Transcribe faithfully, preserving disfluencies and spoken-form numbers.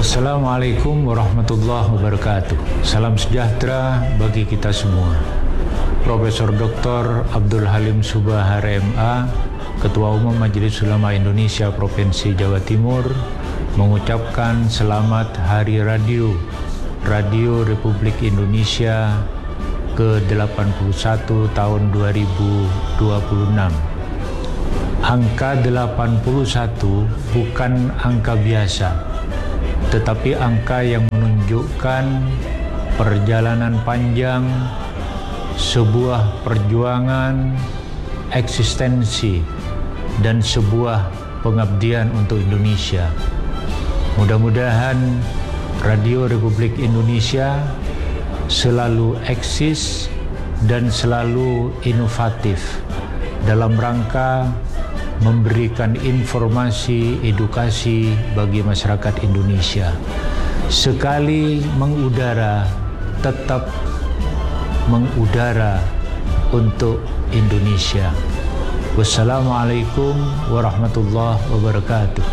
Assalamualaikum warahmatullahi wabarakatuh. Salam sejahtera bagi kita semua. Profesor Doktor Abdul Halim Subahar M A, Ketua Umum Majelis Ulama Indonesia Provinsi Jawa Timur, mengucapkan selamat Hari Radio, Radio Republik Indonesia ke delapan puluh satu tahun dua ribu dua puluh enam. Angka delapan puluh satu bukan angka biasa, tetapi angka yang menunjukkan perjalanan panjang sebuah perjuangan eksistensi dan sebuah pengabdian untuk Indonesia. Mudah-mudahan Radio Republik Indonesia selalu eksis dan selalu inovatif dalam rangka memberikan informasi, edukasi bagi masyarakat Indonesia. Sekali mengudara, tetap mengudara untuk Indonesia. Wassalamualaikum warahmatullahi wabarakatuh.